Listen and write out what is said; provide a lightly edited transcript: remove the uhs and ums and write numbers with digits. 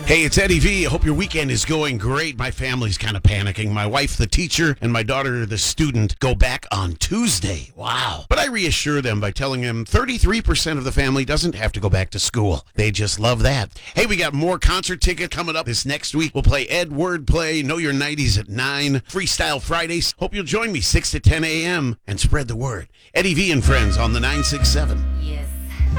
Hey, it's Eddie V. I hope your weekend is going great. My family's kind of panicking. My wife, the teacher, and my daughter, the student, go back on Tuesday. Wow. But I reassure them by telling them 33% of the family doesn't have to go back to school. They just love that. Hey, we got more concert tickets coming up this next week. We'll play Ed Wordplay, Know Your 90s at 9, Freestyle Fridays. Hope you'll join me 6 to 10 a.m. and spread the word. Eddie V and Friends on the 967. Yes.